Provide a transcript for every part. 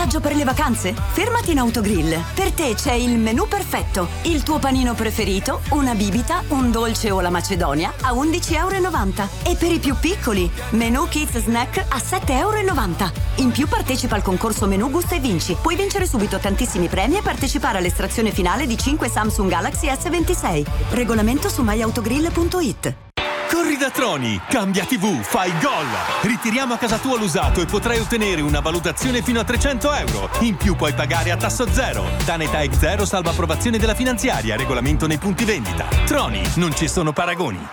viaggio per le vacanze? Fermati in Autogrill. Per te c'è il menù perfetto. Il tuo panino preferito, una bibita, un dolce o la macedonia a €11,90. E per i più piccoli, menù Kids Snack a €7,90. In più partecipa al concorso menù Gusta e vinci. Puoi vincere subito tantissimi premi e partecipare all'estrazione finale di 5 Samsung Galaxy S26. Regolamento su myautogrill.it. Corri da Troni, cambia TV, fai gol! Ritiriamo a casa tua l'usato e potrai ottenere una valutazione fino a €300. In più puoi pagare a tasso zero. Danetec Zero salva approvazione della finanziaria, regolamento nei punti vendita. Troni, non ci sono paragoni.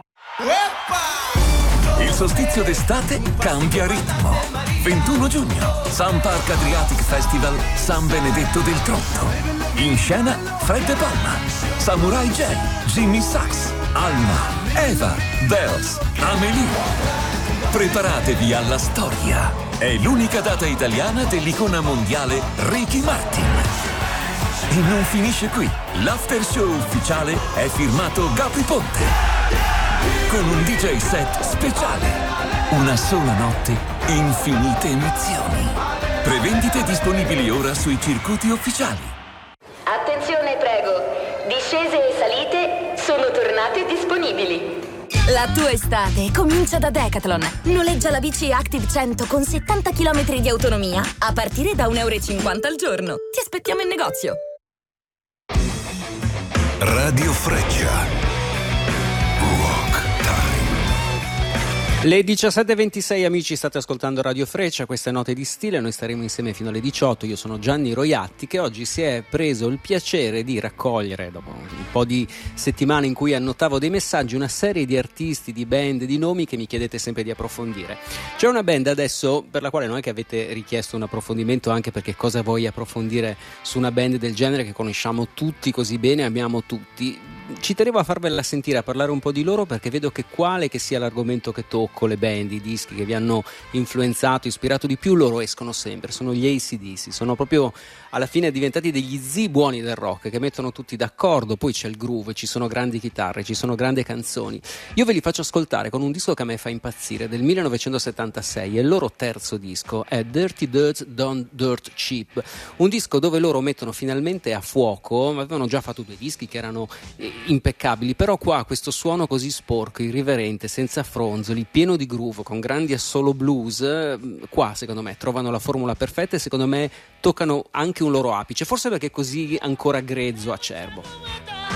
Il solstizio d'estate cambia ritmo. 21 giugno, Sun Park Adriatic Festival San Benedetto del Tronto. In scena Fred De Palma, Samurai J, Jimmy Sachs, Alma, Eva, Bells, Amelie. Preparatevi alla storia. È l'unica data italiana dell'icona mondiale Ricky Martin. E non finisce qui. L'after show ufficiale è firmato Gabri Ponte. Con un DJ set speciale. Una sola notte, infinite emozioni. Prevendite disponibili ora sui circuiti ufficiali. Attenzione, prego. Discese e salite sono tornate disponibili. La tua estate comincia da Decathlon. Noleggia la bici Active 100 con 70 km di autonomia a partire da €1,50 al giorno. Ti aspettiamo in negozio. Radio Freccia. Le 17:26, amici, state ascoltando Radio Freccia, queste note di stile, noi staremo insieme fino alle 18. Io sono Gianni Roiatti, che oggi si è preso il piacere di raccogliere, dopo un po' di settimane in cui annotavo dei messaggi, una serie di artisti, di band, di nomi che mi chiedete sempre di approfondire. C'è una band adesso per la quale non è che avete richiesto un approfondimento, anche perché cosa vuoi approfondire su una band del genere che conosciamo tutti così bene, amiamo tutti. Ci tenevo a farvela sentire, a parlare un po' di loro, perché vedo che quale che sia l'argomento che tocco, le band, i dischi che vi hanno influenzato, ispirato di più, loro escono sempre. Sono gli AC/DC, sono proprio alla fine diventati degli zii buoni del rock che mettono tutti d'accordo. Poi c'è il groove, ci sono grandi chitarre, ci sono grandi canzoni. Io ve li faccio ascoltare con un disco che a me fa impazzire, del 1976, e il loro terzo disco è Dirty Dirt Done Dirt Cheap, un disco dove loro mettono finalmente a fuoco, avevano già fatto 2 dischi che erano impeccabili, però qua questo suono così sporco, irriverente, senza fronzoli, pieno di groove, con grandi assolo blues, qua secondo me trovano la formula perfetta e secondo me toccano anche un loro apice, forse perché è così ancora grezzo, acerbo.